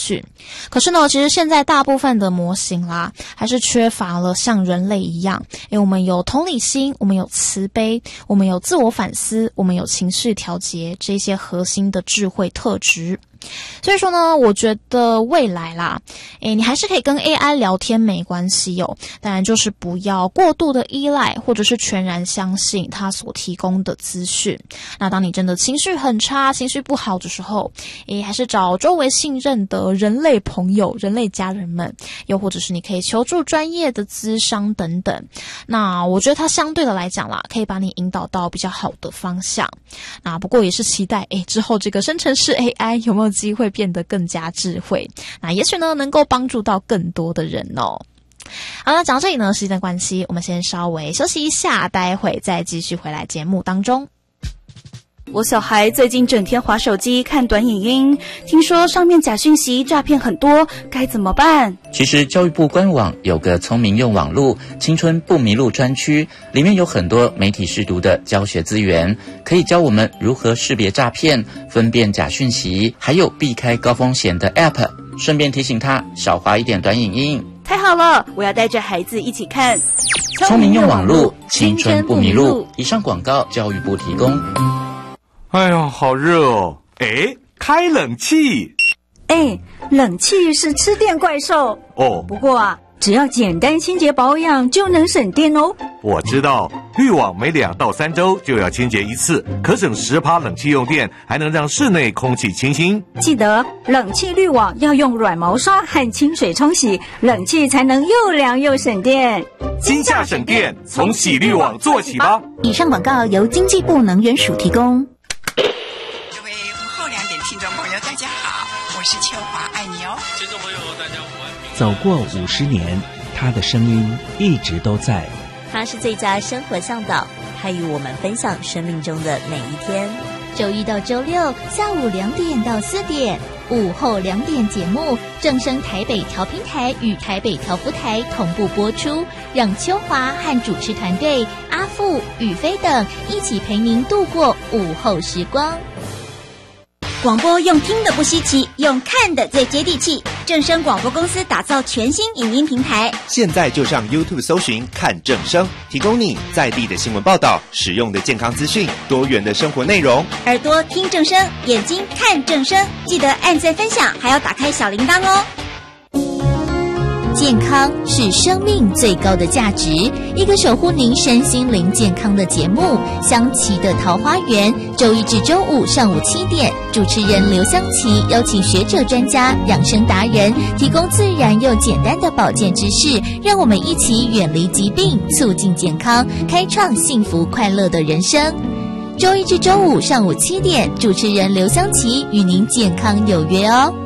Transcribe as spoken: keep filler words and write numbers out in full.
讯。可是呢，其实现在大部分的模型啦，还是缺乏了像人类一样，诶，我们有同理心，我们有慈悲，我们有自我反思，我们有情绪调节，这些核心的智慧特质。所以说呢，我觉得未来啦，诶，你还是可以跟 A I 聊天没关系哦，当然就是不要过度的依赖，或者是全然相信它所提供的资讯。那当你真的情绪很差、情绪不好的时候，诶，还是找周围信任的人类朋友、人类家人们，又或者是你可以求助专业的咨商等等。那我觉得它相对的来讲啦，可以把你引导到比较好的方向。那不过也是期待，诶，之后这个生成式 A I 有没有机会变得更加智慧，那也许呢能够帮助到更多的人哦。好，那讲到这里呢，时间的关系，我们先稍微休息一下，待会再继续回来节目当中。 我小孩最近整天滑手机看短影音，听说上面假讯息诈骗很多，该怎么办？ 其实教育部官网有个聪明用网路青春不迷路专区，里面有很多媒体识读的教学资源，可以教我们如何识别诈骗、分辨假讯息，还有避开高风险的 App。 顺便提醒他少滑一点短影音。 太好了，我要带着孩子一起看聪明用网路青春不迷路。以上广告教育部提供。 哎呦，好热哦！哎，开冷气。 哎，冷气是吃电怪兽哦。 不过啊，只要简单清洁保养就能省电哦。 我知道，滤网每两到三周就要清洁一次，可省十趴冷气用电，还能让室内空气清新。 记得冷气滤网要用软毛刷和清水冲洗，冷气才能又凉又省电。 今夏省电，从洗滤网做起吧。 以上广告由经济部能源署提供。 各位午后两点听众朋友，大家好，我是秋华，爱你哦。 听众朋友，大家午安。 走过五十年，他的声音一直都在。 他是最佳生活向导，他与我们分享生命中的每一天。 周一到周六下午两点到四点，午后两点节目正声台北调频台与台北调福台同步播出，让秋华和主持团队阿富、宇飞等一起陪您度过午后时光。 广播用听的不稀奇，用看的最接地气。正声广播公司打造全新影音平台， 现在就上 YouTube 搜寻看正声，提供你在地的新闻报道、实用的健康资讯、多元的生活内容。 耳朵听正声，眼睛看正声，记得按赞分享，还要打开小铃铛哦。 健康是生命最高的价值，一个守护您身心灵健康的节目——香琪的桃花源，周一至周五上午七点，主持人刘香琪邀请学者专家、养生达人，提供自然又简单的保健知识，让我们一起远离疾病，促进健康，开创幸福快乐的人生。周一至周五上午七点，主持人刘香琪与您健康有约哦。